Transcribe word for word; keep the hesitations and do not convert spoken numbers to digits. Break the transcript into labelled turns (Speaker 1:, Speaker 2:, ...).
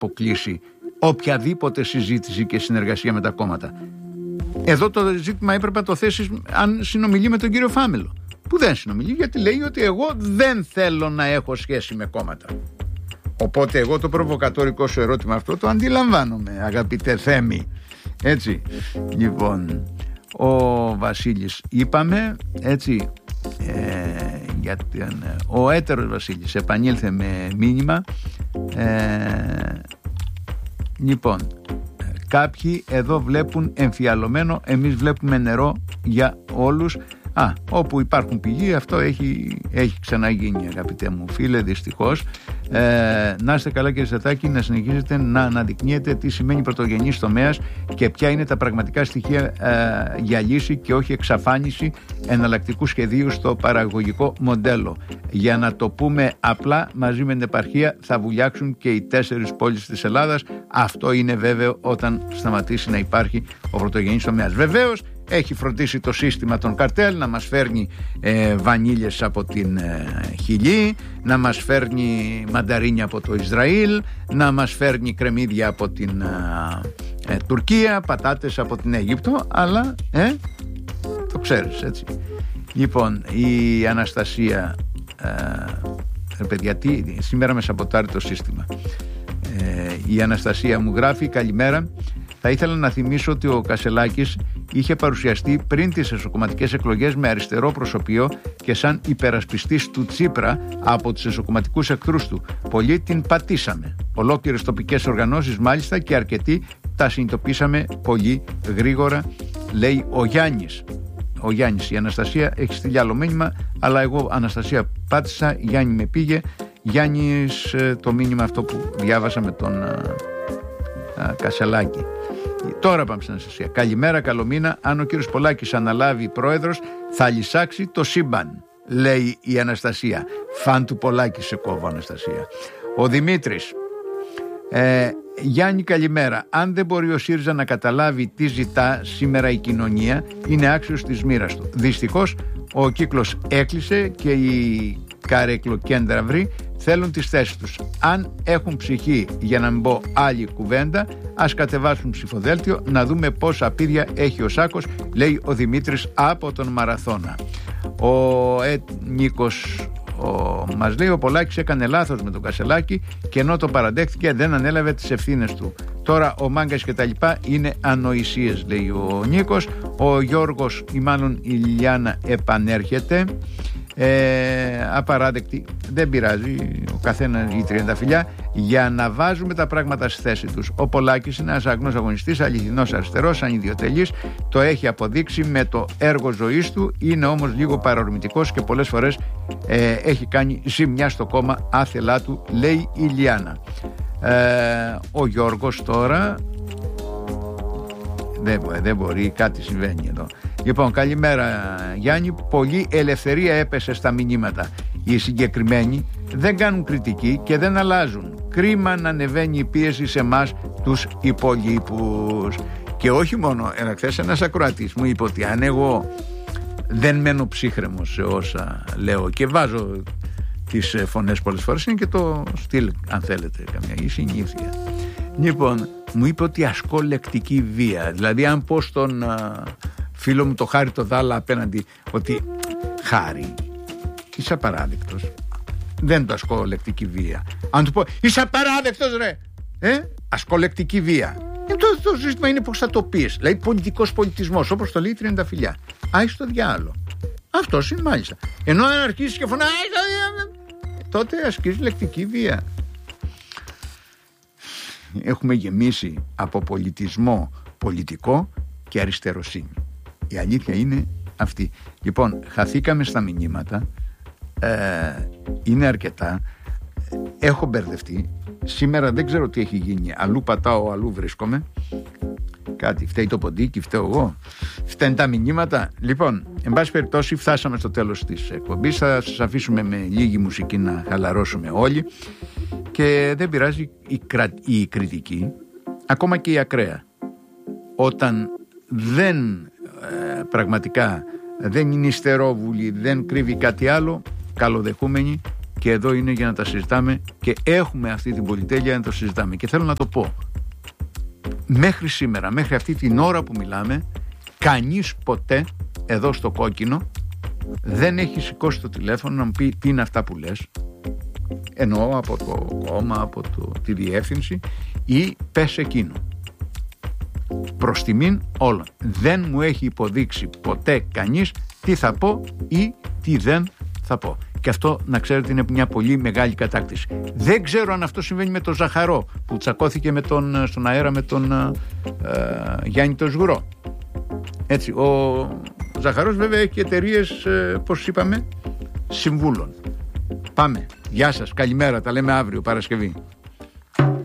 Speaker 1: αποκλείσει οποιαδήποτε συζήτηση και συνεργασία με τα κόμματα. Εδώ το ζήτημα έπρεπε να το θέσεις αν συνομιλεί με τον κύριο Φάμελο, που δεν συνομιλεί, γιατί λέει ότι εγώ δεν θέλω να έχω σχέση με κόμματα. Οπότε εγώ το προβοκατόρικο σου ερώτημα αυτό το αντιλαμβάνομαι, αγαπητέ Θέμη. Έτσι, λοιπόν, ο Βασίλης είπαμε, έτσι, ε, για τον, ο έτερος Βασίλης επανήλθε με μήνυμα, ε, λοιπόν, κάποιοι εδώ βλέπουν εμφιαλωμένο, εμείς βλέπουμε νερό για όλους. Α, όπου υπάρχουν πηγή, αυτό έχει, έχει ξαναγίνει, αγαπητέ μου φίλε, δυστυχώς. Ε, να είστε καλά, κύριε Στατάκη, να συνεχίζετε να αναδεικνύετε τι σημαίνει πρωτογενής τομέας και ποια είναι τα πραγματικά στοιχεία ε, για λύση και όχι εξαφάνιση εναλλακτικού σχεδίου στο παραγωγικό μοντέλο. Για να το πούμε απλά, μαζί με την επαρχία θα βουλιάξουν και οι τέσσερις πόλεις της Ελλάδας. Αυτό είναι βέβαιο όταν σταματήσει να υπάρχει ο πρωτογενής τομέας. Βεβαίως, έχει φροντίσει το σύστημα των καρτέλ να μας φέρνει ε, βανίλιες από την ε, Χιλή, να μας φέρνει μανταρίνια από το Ισραήλ, να μας φέρνει κρεμμύδια από την ε, ε, Τουρκία, πατάτες από την Αίγυπτο, αλλά ε, το ξέρεις, έτσι. Λοιπόν, η Αναστασία, ε, παιδιά, τι, σήμερα με σαμποτάρει το σύστημα. Ε, η Αναστασία μου γράφει: καλημέρα. Θα ήθελα να θυμίσω ότι ο Κασελάκης είχε παρουσιαστεί πριν τις εσωκομματικές εκλογές με αριστερό προσωπείο και σαν υπερασπιστής του Τσίπρα από τους εσωκομματικούς εχθρούς του. Πολλοί την πατήσαμε. Ολόκληρες τοπικές οργανώσεις μάλιστα, και αρκετοί τα συνειδητοποίησαμε πολύ γρήγορα, λέει ο Γιάννης. Ο Γιάννης, η Αναστασία έχει στείλει άλλο μήνυμα, αλλά εγώ, Αναστασία, πάτησα, Γιάννη με πήγε. Γιάννης, το μήνυμα αυτό που διάβασα με τον α, α, Κασελάκη. Τώρα πάμε στην Αναστασία. Καλημέρα, καλό μήνα. Αν ο κύριος Πολάκης αναλάβει πρόεδρος, θα λυσάξει το σύμπαν, λέει η Αναστασία. Φαν του Πολάκη σε κόβω, Αναστασία. Ο Δημήτρης. Ε, Γιάννη, καλημέρα. Αν δεν μπορεί ο ΣΥΡΙΖΑ να καταλάβει τι ζητά σήμερα η κοινωνία, είναι άξιος της μοίρας του. Δυστυχώς ο κύκλος έκλεισε και οι καρεκλοκέντραυροι θέλουν τις θέσεις τους. Αν έχουν ψυχή, για να μην πω άλλη κουβέντα, ας κατεβάσουν ψηφοδέλτιο να δούμε πόσα πίδια έχει ο Σάκος, λέει ο Δημήτρης από τον Μαραθώνα. Ο ε, Νίκος ο, μας λέει: ο Πολάκης έκανε λάθος με τον Κασελάκη και ενώ το παραδέχτηκε δεν ανέλαβε τις ευθύνες του. Τώρα ο Μάγκας και τα λοιπά είναι ανοησίες, λέει ο Νίκος. Ο Γιώργος, ή μάλλον η Λιάννα, επανέρχεται. Ε, απαράδεκτη, δεν πειράζει, ο καθένα οι τριανταφυλλιά, για να βάζουμε τα πράγματα στη θέση τους. Ο Πολάκης είναι ένας αγνός αγωνιστής, αληθινός αριστερός, ανιδιοτελής, το έχει αποδείξει με το έργο ζωής του. Είναι όμως λίγο παρορμητικός και πολλές φορές ε, έχει κάνει ζημιά στο κόμμα άθελά του, λέει η Λιάννα. ε, Ο Γιώργος τώρα δεν, δεν μπορεί, κάτι συμβαίνει εδώ. Λοιπόν, καλημέρα Γιάννη. Πολλή ελευθερία έπεσε στα μηνύματα. Οι συγκεκριμένοι δεν κάνουν κριτική και δεν αλλάζουν. Κρίμα να ανεβαίνει η πίεση σε εμάς τους υπολείπους. Και όχι μόνο, χθες ένας ακροατής μου είπε ότι αν εγώ δεν μένω ψύχρεμος σε όσα λέω και βάζω τις φωνές πολλές φορές, είναι και το στυλ, αν θέλετε, καμιά η συνήθεια. Λοιπόν, μου είπε ότι ασκώ λεκτική βία. Δηλαδή, αν πω στον φίλο μου το Χάρη το Δάλα απέναντι ότι Χάρη, είσαι απαράδεκτος, δεν το ασκώ λεκτική βία. Αν του πω είσαι απαράδεκτος ρε, ε, ασκώ λεκτική βία. Ε, το, το ζήτημα είναι πως θα το πεις. Δηλαδή πολιτικός πολιτισμός, όπως το λέει η τριανταφυλλιά. Άι το διάλο. Αυτός είναι μάλιστα. Ενώ αν αρχίσεις και φωνάζει, τότε ασκείς λεκτική βία. Έχουμε γεμίσει από πολιτισμό πολιτικό και αριστεροσύνη. Η αλήθεια είναι αυτή. Λοιπόν, χαθήκαμε στα μηνύματα, ε, είναι αρκετά, έχω μπερδευτεί σήμερα, δεν ξέρω τι έχει γίνει, αλλού πατάω, αλλού βρίσκομαι, κάτι, φταίει το ποντίκι, φταίω εγώ, φταίνουν τα μηνύματα. Λοιπόν, εν πάση περιπτώσει φτάσαμε στο τέλος της εκπομπής, θα σας αφήσουμε με λίγη μουσική να χαλαρώσουμε όλοι και δεν πειράζει η, κρα... η κριτική, ακόμα και η ακραία, όταν δεν ε, πραγματικά δεν είναι ιστερόβουλη, δεν κρύβει κάτι άλλο, καλοδεχούμενη και εδώ είναι για να τα συζητάμε και έχουμε αυτή την πολυτέλεια να το συζητάμε. Και θέλω να το πω, μέχρι σήμερα, μέχρι αυτή την ώρα που μιλάμε, κανείς ποτέ εδώ στο Κόκκινο δεν έχει σηκώσει το τηλέφωνο να μου πει τι είναι αυτά που λες, εννοώ από το κόμμα, από το, τη διεύθυνση, ή πες εκείνο. Προς τιμήν όλων. Δεν μου έχει υποδείξει ποτέ κανείς τι θα πω ή τι δεν θα πω. Και αυτό, να ξέρετε, είναι μια πολύ μεγάλη κατάκτηση. Δεν ξέρω αν αυτό συμβαίνει με τον Ζαχαρό που τσακώθηκε με τον, στον αέρα με τον ε, Γιάννη τον Σγουρό. Έτσι, ο Ζαχαρός βέβαια έχει εταιρείες, ε, πώς είπαμε, συμβούλων. Πάμε. Γεια σας, καλημέρα, τα λέμε αύριο Παρασκευή.